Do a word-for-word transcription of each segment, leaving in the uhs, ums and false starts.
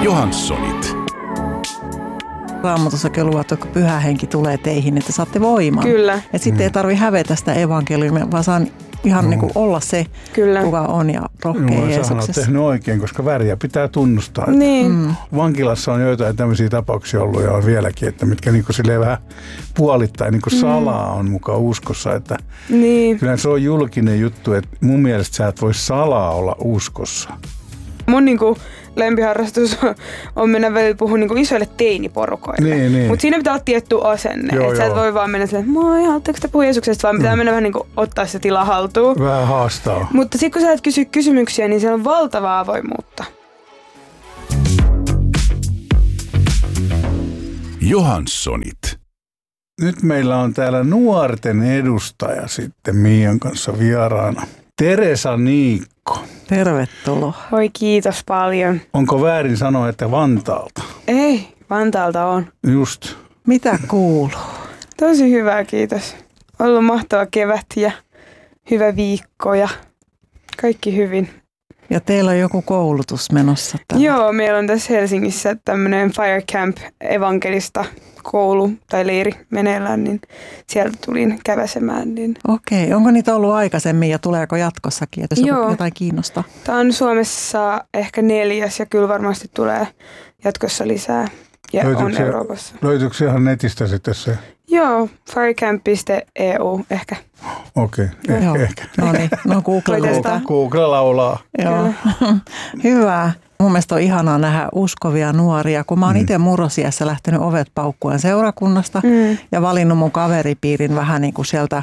Johanssonit. Raamatussakin luvattu, että pyhä henki tulee teihin, että saatte voiman. Kyllä. Että sitten mm. ei tarvitse hävetä sitä evankeliumia, vaan saan ihan no. niin kuin olla se, Kyllä. kuka on ja rohkea no, Jeesuksessa. Sä tehnyt oikein, koska väriä pitää tunnustaa. Niin. Mm. Vankilassa on joitain tämmöisiä tapauksia ollut ja on vieläkin, että mitkä niin kuin silleen vähän puolittain niin kuin mm. salaa on mukaan uskossa. Että niin. Kyllä se on julkinen juttu, että mun mielestä sä et voi salaa olla uskossa. Mun niinku lempiharrastus on mennä välillä puhua niinku isoille teiniporukoille. Niin, niin. Mutta siinä pitää olla tietty asenne. Joo, et sä et voi vaan mennä silleen, että moi, haluatteko te puhua Jeesuksesta, vaan pitää mm. mennä vähän niinku ottaa se tila haltuun. Vähän haastaa. Mutta sitten kun sä et kysy kysymyksiä, niin siellä on valtavaa avoimuutta. Johanssonit. Nyt meillä on täällä nuorten edustaja sitten Miian kanssa vieraana. Teresa Niikko. Tervetuloa. Oi kiitos paljon. Onko väärin sanoa, että Vantaalta? Ei, Vantaalta on. Just. Mitä kuuluu? Tosi hyvä, kiitos. Ollut mahtava kevät ja hyvä viikko ja kaikki hyvin. Ja teillä on joku koulutus menossa tällä. Joo, meillä on tässä Helsingissä tämmöinen Fire Camp evankelista koulu tai leiri meneillään, niin sieltä tulin käväsemään. Niin. Okei, onko niitä ollut aikaisemmin ja tuleeko jatkossakin, että jos Joo. jotain kiinnostaa? Tämä on Suomessa ehkä neljäs ja kyllä varmasti tulee jatkossa lisää ja löytyykö on Euroopassa. Löytyykö se ihan netistä sitten se? Joo, firecamp piste e u ehkä. Okei, okay, ehkä. Joo. ehkä. No niin, no Google, Google laulaa. Joo. Hyvä. Mun mielestä on ihanaa nähdä uskovia nuoria, kun mä oon mm. itse murrosiässä lähtenyt ovet paukkuen seurakunnasta mm. ja valinnut mun kaveripiirin vähän niin kuin sieltä,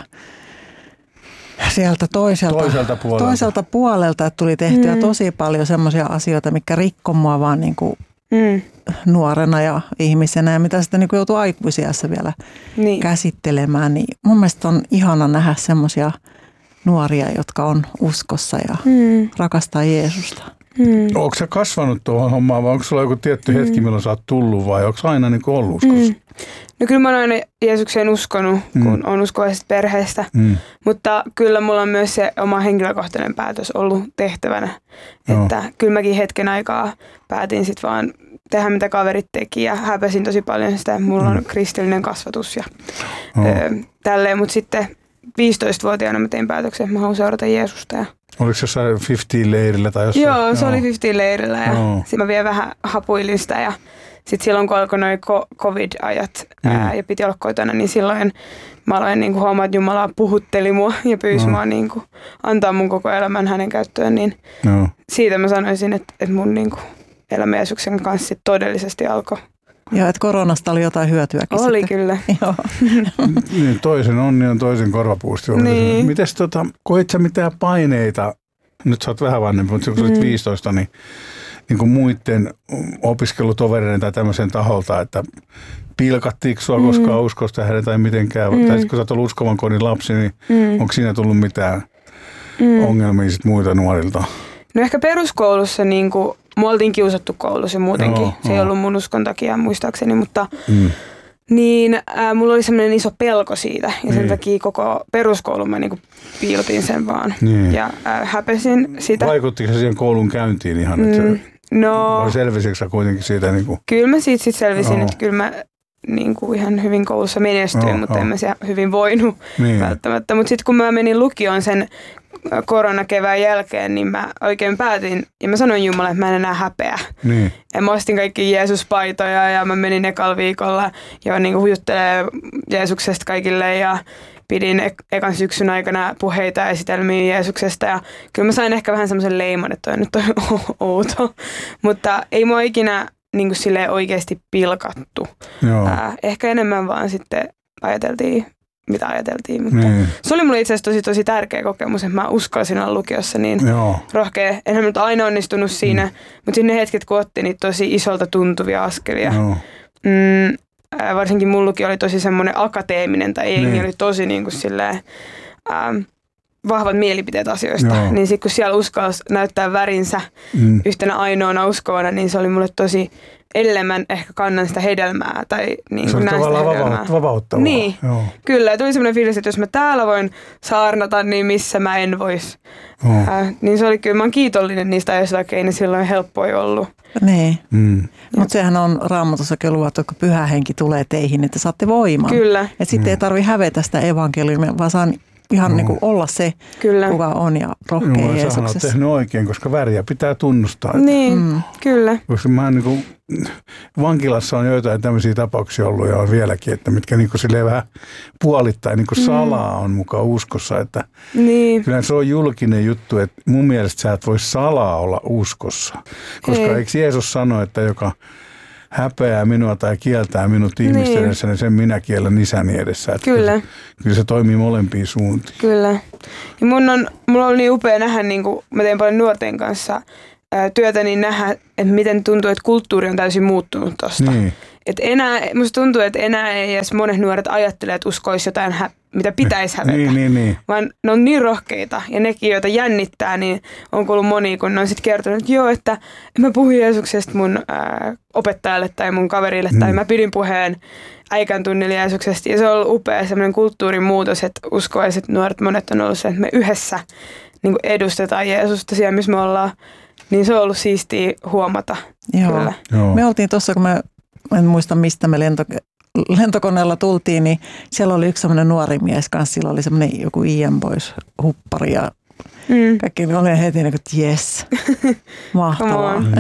sieltä toiselta, toiselta puolelta. Toiselta puolelta, että tuli tehtyä mm. tosi paljon semmoisia asioita, mitkä rikko mua vaan niin kuin mm. nuorena ja ihmisenä ja mitä sitten niin kuin joutuu aikuisiässä vielä niin. käsittelemään. Niin mun mielestä on ihana nähdä semmoisia nuoria, jotka on uskossa ja mm. rakastaa Jeesusta. Hmm. Onko sä kasvanut tuohon hommaan vai onko sulla joku tietty hmm. hetki, milloin sä oot tullut vai onko sä aina niin kuin ollut uskossa? Hmm. No kyllä mä oon aina Jeesukseen uskonut, kun hmm. on uskovaisesta perheestä, hmm. mutta kyllä mulla on myös se oma henkilökohtainen päätös ollut tehtävänä, no. että kyllä mäkin hetken aikaa päätin sitten vaan tehdä mitä kaverit teki ja häpäsin tosi paljon sitä, mulla hmm. on kristillinen kasvatus ja no. ö, tälleen, mutta sitten viisitoistavuotiaana mä tein päätöksen, että mä haluan seurata Jeesusta. Ja oliko se jossain viisikymmentä-leirillä tai jossain? Joo, se Joo. oli viisikymmentä-leirillä ja no. sitten mä vielä vähän hapuilin sitä ja sitten silloin kun alkoi noi covid-ajat mm. ää, ja piti olla kotona, niin silloin mä aloin niinku huomaa, että Jumala puhutteli mua ja pyysi no. mua niinku antaa mun koko elämän hänen käyttöön, niin no. siitä mä sanoisin, että, että mun niinku elämä Jeesuksen kanssa todellisesti alkoi. Joo, että koronasta oli jotain hyötyäkin. Oli sitten. kyllä. Joo. Niin, toisen onni on toisen korvapuusti. Niin. Mites tota, koit sä mitään paineita, nyt sä oot vähän vanhempi, mutta kun sä olit mm. viisitoista, niin, niin kuin muiden opiskelutovereiden tai tämmöisen taholta, että pilkattiinko sua mm. koskaan uskosta hänen tai mitenkään? Mm. Tai kun sä oot ollut uskovan kodin lapsi, niin mm. onko siinä tullut mitään mm. ongelmia sit muilta nuorilta? No ehkä peruskoulussa niin kuin mua oltiin kiusattu koulussa muutenkin. Joo, se ei joo. ollut mun uskon takia muistaakseni, mutta mm. niin, äh, mulla oli semmoinen iso pelko siitä. Ja sen niin. takia koko peruskoulun mä niinku piilotin sen vaan. Niin. Ja äh, häpesin sitä. Vaikuttiko se siihen koulun käyntiin ihan? Mm, että no, vai selvisikö sä kuitenkin siitä? Niin kuin? Kyllä mä siitä sit selvisin, oh. että kyllä mä niin kuin ihan hyvin koulussa menestyin, oh, mutta oh. en mä siellä hyvin voinut niin. välttämättä. Mutta sitten kun mä menin lukioon sen koronakevään jälkeen, niin mä oikein päätin, ja mä sanoin Jumalalle, että mä en enää häpeä. Niin. Ja mä ostin kaikki Jeesus-paitoja ja mä menin ekalla viikolla ja niin kuin juttelemaan Jeesuksesta kaikille ja pidin ek- ekan syksyn aikana puheita ja esitelmiä Jeesuksesta. Ja kyllä mä sain ehkä vähän semmoisen leiman, että toi nyt on outo, mutta ei mua ikinä niin kuin silleen oikeasti pilkattu. Äh, ehkä enemmän vaan sitten ajateltiin, mitä ajateltiin, mutta niin. se oli mulle itse asiassa tosi, tosi tärkeä kokemus, että mä uskalsin olla lukiossa niin Joo. rohkea. Enhän nyt aina onnistunut siinä, mm. mutta siinä ne hetket, kun otti niitä tosi isolta tuntuvia askelia. Mm, äh, varsinkin mun lukio oli tosi semmoinen akateeminen, tai jengi niin. oli tosi niin kuin silleen, ähm, vahvat mielipiteet asioista. Joo. Niin sitten kun siellä uskalsi näyttää värinsä mm. yhtenä ainoana uskovana, niin se oli mulle tosi edelleen mä ehkä kannan sitä hedelmää tai niin se on näen sitä hedelmää. Vapauttavaa. Niin, joo. Kyllä. Ja tuli semmoinen fiilis, että jos mä täällä voin saarnata, niin missä mä en vois. Oh. Äh, niin se oli kyllä, mä oon kiitollinen niistä ajoista, vaikka ei ne silloin helppoja ollut. Niin, mm. mutta sehän on Raamatussakin luvattu, että pyhä henki tulee teihin, että saatte voiman. Kyllä. Että sitten mm. ei tarvitse hävetä sitä evankeliumia, vaan saa ihan no. niin kuin olla se, kyllä. kuka on ja rohkea no, Jeesuksessa. Sähän olet tehnyt oikein, koska väriä pitää tunnustaa. Niin, mm. kyllä. Koska mä niin kuin, vankilassa on joitain tämmöisiä tapauksia ollut ja on vieläkin, että mitkä niin kuin silleen vähän puolittain niin kuin salaa on mukaan uskossa. Että niin. Kyllä se on julkinen juttu, että mun mielestä sä et voi salaa olla uskossa. Koska ei. Eikö Jeesus sano, että joka häpeää minua tai kieltää minut ihmisten niin. edessä, niin sen minä kiellän isäni edessä. Että kyllä. Kyllä se toimii molempiin suuntiin. Kyllä. Ja mun on, mulla on niin upea nähdä, niin kuin mä teen paljon nuorten kanssa ää, työtä, niin nähdä, että miten tuntuu, että kulttuuri on täysin muuttunut tosta. Niin. Että enää, musta tuntuu, että enää ei edes monet nuoret ajattele, että uskoisi jotain, hä- mitä pitäisi hävetä. Niin, niin, niin. Vaan ne on niin rohkeita ja nekin, joita jännittää, niin on kuullut moni, kun ne on sitten kertonut, että joo, että mä puhuin Jeesuksesta mun ää, opettajalle tai mun kaverille mm. tai mä pidin puheen äikän tunnilla Jeesuksesta. Ja se on ollut upea semmoinen kulttuurin muutos, että uskoiset nuoret monet on ollut se, että me yhdessä niin kuin edustetaan Jeesusta siellä, missä me ollaan. Niin se on ollut siistiä huomata. Joo. Kyllä. Joo. Me oltiin tuossa, kun me en muista mistä me lento, lentokoneella tultiin, niin siellä oli yksi semmoinen nuori mies kanssa. Sillä oli semmoinen joku I M Boys huppari ja mm. kaikki oli heti niin kuin, että jes, mahtavaa. Mm.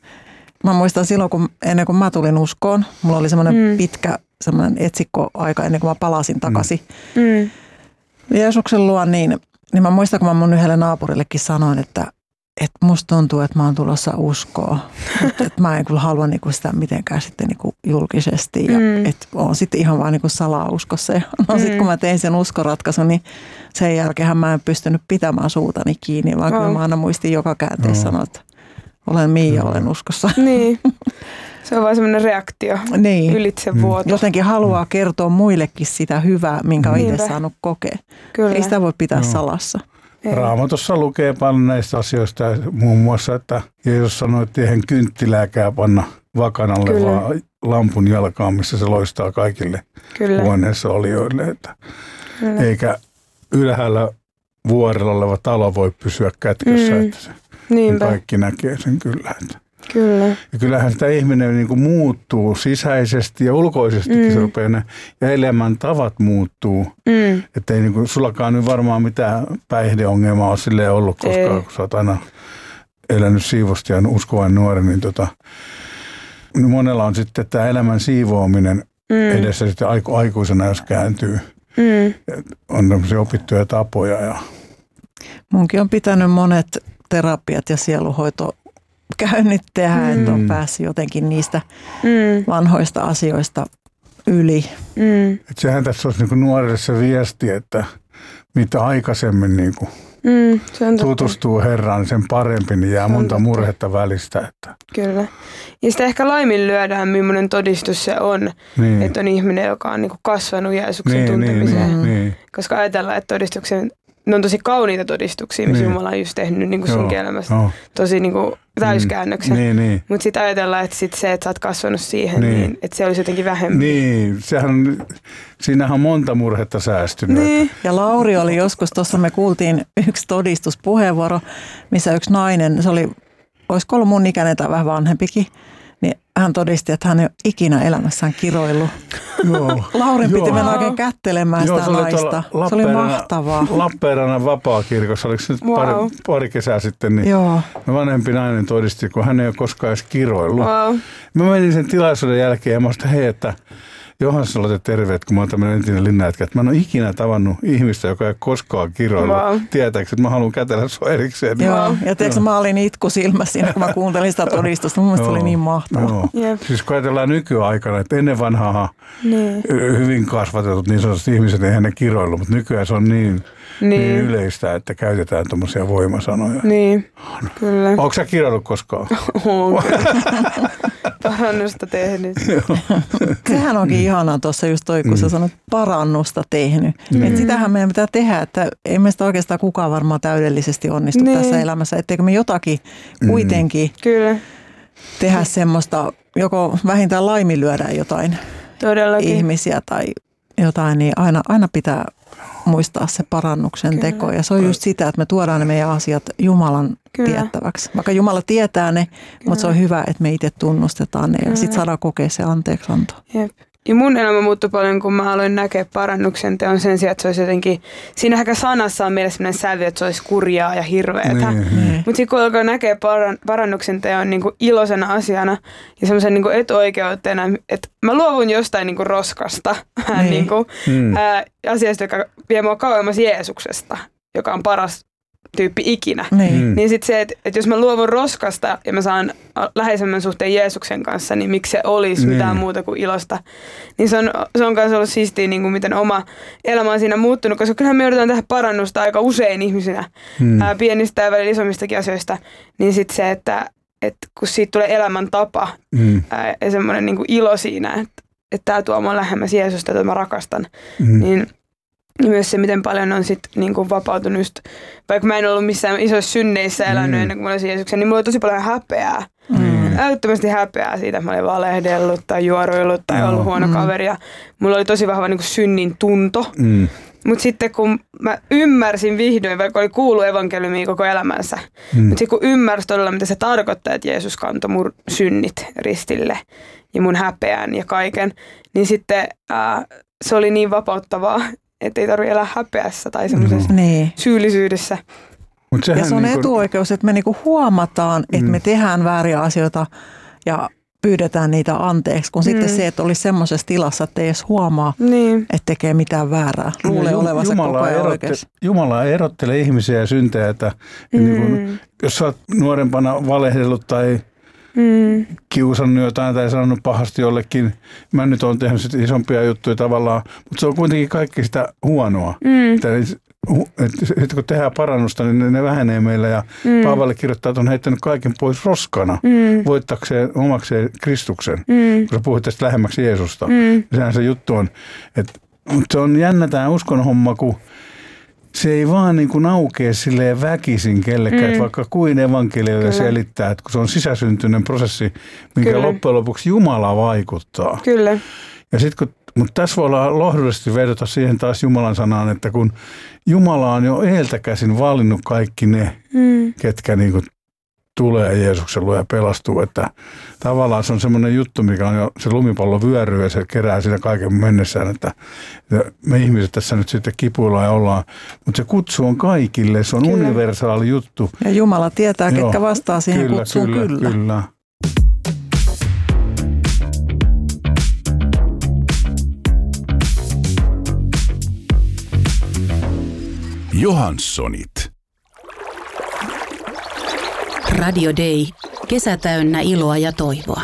Mä muistan silloin, kun ennen kuin mä tulin uskoon, mulla oli semmoinen mm. pitkä semmoinen etsikkoaika ennen kuin mä palasin takaisin mm. Jeesuksen luo, niin, niin mä muistan, kun mä mun yhdelle naapurillekin sanoin, että että musta tuntuu, että mä oon tulossa uskoon. Että et mä en kyllä halua niinku sitä mitenkään sitten niinku julkisesti. Ja mm. että oon sitten ihan vaan niinku salauskossa. Ja no mm. sitten kun mä tein sen uskoratkaisun, niin sen jälkeen mä en pystynyt pitämään suutani kiinni. Vaan oh. kyllä mä aina muistin joka käänteessä sanoa, että olen Miia, olen uskossa. Niin. Se on vaan semmoinen reaktio, niin. ylitsevuoto. Jotenkin haluaa kertoa muillekin sitä hyvää, minkä on itse saanut kokea. Kyllä. Ei sitä voi pitää no. salassa. Ei. Raamatussa lukee paljon näistä asioista, muun muassa, että Jeesus sanoi, että eihän kynttilääkään panna vakanalle, Kyllä. vaan lampun jalkaan, missä se loistaa kaikille Kyllä. huoneessa olijoille. Että eikä ylhäällä vuorella oleva talo voi pysyä kätkössä, mm. että se kaikki näkee sen kyllä. Että. Kyllä. Ja kyllähän sitä ihminen niin kuin muuttuu sisäisesti ja ulkoisestikin mm. se rupeaa ne, ja elämän tavat muuttuu. Mm. Että ei niin kuin, sullakaan nyt varmaan mitään päihdeongelmaa ole silleen ollut, koska ei. Kun sä oot aina elänyt siivosti ja uskovainen nuori, niin tota, niin monella on sitten tämä elämän siivoaminen mm. edessä sitten aiku, aikuisena, jos kääntyy. Mm. On tämmöisiä opittuja tapoja. Ja. Munkin on pitänyt monet terapiat ja sieluhoito käynnit tehdä, mm. että on päässyt jotenkin niistä mm. vanhoista asioista yli. Mm. Et sehän tässä olisi niinku nuorille se viesti, että mitä aikaisemmin niinku mm, tutustuu Herraan, sen parempi, niin jää monta murhetta välistä. Että. Kyllä. Ja sitä ehkä laiminlyödään, millainen todistus se on, niin. että on ihminen, joka on niinku kasvanut Jeesuksen niin, tuntemiseen. Niin, niin. Koska ajatellaan, että todistuksen ne on tosi kauniita todistuksia, missä niin. Jumala on just tehnyt niin kuin sun elämässä joo. tosi niin kuin täyskäännöksen. Niin, niin. Mutta sitten ajatellaan, että sit se, että sä oot kasvanut siihen, niin, niin että se olisi jotenkin vähemmän. Niin, sehän, siinähän on monta murhetta säästynyt. Niin. Ja Lauri oli joskus, tuossa me kuultiin yksi todistuspuheenvuoro, missä yksi nainen, se oli, olisiko ollut mun ikäinen tai vähän vanhempikin, niin hän todisti, että hän ei ole ikinä elämässään kiroillut. Joo. Laurin piti Joo. mennä oikein kättelemään Joo, sitä naista. Se oli mahtavaa. Lappeenrannan vapaakirkossa, oliko se nyt wow. pari, pari kesää sitten, niin Joo. vanhempi nainen todisti, kun hän ei ole koskaan edes kiroillut. Wow. Mä menin sen tilaisuuden jälkeen ja mä sanoin, hei, että Johansson, olette terveet, kun mä oon tämmöinen entinen linnajätkä, että mä en ole ikinä tavannut ihmistä, joka ei koskaan kiroillut. Wow. Tietääkö, että mä haluan kätellä sua erikseen. Joo, ja tiedätkö, mä olin itku silmässä siinä, kun mä kuuntelin sitä todistusta. Mun mielestä se oli niin mahtavaa. Yep. Siis kun ajatellaan nykyaikana, että ennen vanhaa niin. hyvin kasvatetut niin sellaiset ihmiset, eihän ne kiroillut, mutta nykyään se on niin, niin. niin yleistä, että käytetään tuommoisia voimasanoja. Niin, kyllä. Onko sä kiroillut koskaan? Oon parannusta tehnyt. Sehän onkin ihanaa tuossa just toi, kun mm. sä sanot parannusta tehnyt. Mm. Et sitähän meidän pitää tehdä, että ei meistä oikeastaan kukaan varmaan täydellisesti onnistu niin. tässä elämässä. Etteikö me jotakin kuitenkin mm. Kyllä. tehdä semmoista, joko vähintään laiminlyödä jotain Todellakin. ihmisiä tai jotain, niin aina, aina pitää muistaa se parannuksen Kyllä. teko. Ja se on just sitä, että me tuodaan ne meidän asiat Jumalan Kyllä. tiettäväksi. Vaikka Jumala tietää ne, Kyllä. mutta se on hyvä, että me itse tunnustetaan ne ja sitten saadaan kokea se anteeksianto. Jep. Ja mun elämä muuttui paljon, kun mä aloin näkeä parannuksen teon sen sijaan, että se olisi jotenkin, siinä ehkä sanassa on meille sellainen sävy, että se olisi kurjaa ja hirveätä. Niin, niin. Mutta sitten kun alkoi näkeä paran, parannuksen teon niin kuin iloisena asiana ja semmoisen niin kuin etuoikeutena, että mä luovun jostain niin kuin roskasta, niin. niin kuin, mm. ää, asiasta, joka vie mua kauemmas Jeesuksesta, joka on paras tyyppi ikinä. Niin, niin sitten se, että, että jos mä luovun roskasta ja mä saan läheisemmän suhteen Jeesuksen kanssa, niin miksi se olisi niin. mitään muuta kuin ilosta. Niin se on, se on myös ollut siistiä, niin kuin miten oma elämä on siinä muuttunut, koska kyllähän me joudutaan tehdä parannusta aika usein ihmisinä, hmm. ää, pienistä ja välillä isommistakin asioista. Niin sitten se, että, että kun siitä tulee elämäntapa hmm. ää, ja semmoinen niin kuin ilo siinä, että, että tämä tuo mua lähemmäs Jeesusta, jota mä rakastan, hmm. niin ja myös se, miten paljon on sit niinku vapautunut just, vaikka mä en ollut missään isoissa synneissä elänyt mm. ennen kuin mä olisin Jeesuksen, niin mulla oli tosi paljon häpeää. Mm. Älyttömästi häpeää siitä, että mä olin valehdellut tai juoruillut tai no. ollut huono mm. kaveri. Ja mulla oli tosi vahva niinku synnin tunto. Mm. Mutta sitten kun mä ymmärsin vihdoin, vaikka oli kuullut evankeliumia koko elämänsä, mm. mutta sitten kun ymmärsin todella, mitä se tarkoittaa, että Jeesus kantoi mun synnit ristille ja mun häpeän ja kaiken, niin sitten äh, se oli niin vapauttavaa, että ei tarvitse elää häpeässä tai semmoisessa no. syyllisyydessä. Ja se on niin kuin etuoikeus, että me niinku huomataan, että mm. me tehdään vääriä asioita ja pyydetään niitä anteeksi, kun mm. sitten se, että olisi semmoisessa tilassa, että ei edes huomaa, niin. että tekee mitään väärää. Luulee no, olevansa koko ajan oikeassa. Jumala erottelee ihmisiä ja syntejä, että mm. niin kuin, jos sä oot nuorempana valehdellut tai Mm. kiusannut jotain tai sanonut pahasti jollekin. Mä nyt oon tehnyt sit isompia juttuja tavallaan, mutta se on kuitenkin kaikki sitä huonoa. Mm. Että, että kun tehdään parannusta, niin ne, ne vähenee meillä ja mm. Paavali kirjoittaa, että on heittänyt kaiken pois roskana mm. voittakseen omakseen Kristuksen. Mm. Kun sä puhuit tästä lähemmäksi Jeesusta. Mm. Sehän se juttu on. Että, mutta se on jännä tämä uskon homma, kun se ei vaan niin kuin aukea silleen väkisin kellekään, mm. että vaikka kuin evankelioille selittää, että kun se on sisäsyntyinen prosessi, minkä Kyllä. loppujen lopuksi Jumala vaikuttaa. Kyllä. Ja sit kun, mutta tässä voi olla lohdullisesti vedota siihen taas Jumalan sanaan, että kun Jumala on jo edeltä käsin valinnut kaikki ne, mm. ketkä niin kuin tulee Jeesuksen luo ja pelastuu, että tavallaan se on semmoinen juttu, mikä on jo, se lumipallo vyöryy ja se kerää siinä kaiken mennessään, että me ihmiset tässä nyt sitten kipuillaan ja ollaan, mutta se kutsu on kaikille, se on kyllä. universaali juttu. Ja Jumala tietää, Joo, ketkä vastaa siihen kyllä, kutsuun kyllä. kyllä. kyllä. Johanssonit. Radio Day. Kesä täynnä iloa ja toivoa.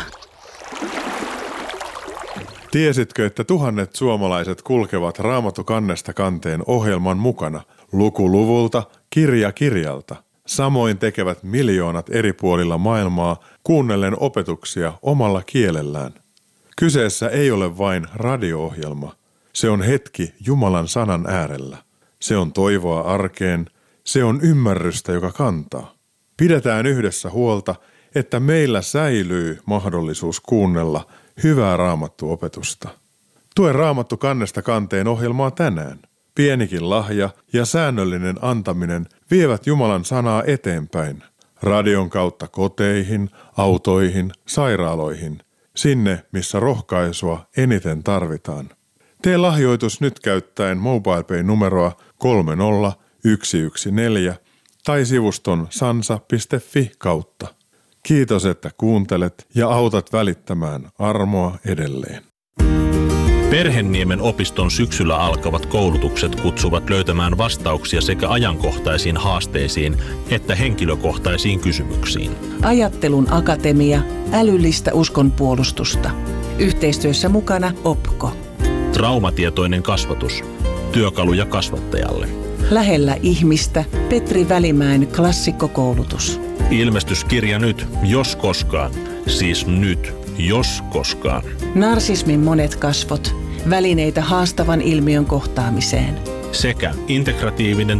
Tiesitkö, että tuhannet suomalaiset kulkevat Raamattu kannesta kanteen ohjelman mukana, luku luvulta, kirja kirjalta? Samoin tekevät miljoonat eri puolilla maailmaa kuunnellen opetuksia omalla kielellään. Kyseessä ei ole vain radio-ohjelma. Se on hetki Jumalan sanan äärellä. Se on toivoa arkeen. Se on ymmärrystä, joka kantaa. Pidetään yhdessä huolta, että meillä säilyy mahdollisuus kuunnella hyvää raamattuopetusta. Tue Raamattu kannesta kanteen ohjelmaa tänään. Pienikin lahja ja säännöllinen antaminen vievät Jumalan sanaa eteenpäin. Radion kautta koteihin, autoihin, sairaaloihin. Sinne, missä rohkaisua eniten tarvitaan. Tee lahjoitus nyt käyttäen MobilePay-numeroa kolme nolla yksi yksi neljä tai sivuston sansa piste fi kautta. Kiitos, että kuuntelet ja autat välittämään armoa edelleen. Perhenniemen opiston syksyllä alkavat koulutukset kutsuvat löytämään vastauksia sekä ajankohtaisiin haasteisiin että henkilökohtaisiin kysymyksiin. Ajattelun akatemia, älyllistä uskonpuolustusta. Yhteistyössä mukana Opko. Traumatietoinen kasvatus. Työkaluja kasvattajalle. Lähellä ihmistä Petri Välimäen klassikkokoulutus. Ilmestyskirja nyt, jos koskaan. Siis nyt, jos koskaan. Narsismin monet kasvot. Välineitä haastavan ilmiön kohtaamiseen. Sekä integratiivinen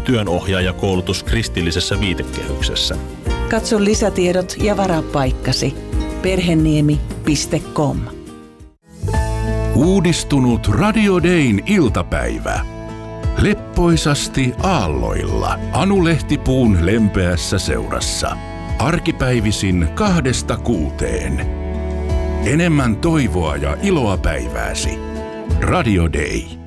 työnohjaajakoulutus kristillisessä viitekehyksessä. Katso lisätiedot ja varaa paikkasi. perheniemi piste com. Uudistunut Radio Dayn iltapäivä. Leppoisasti aalloilla Anu Lehtipuun lempeässä seurassa. Arkipäivisin kahdesta kuuteen. Enemmän toivoa ja iloa päivääsi. Radio Day.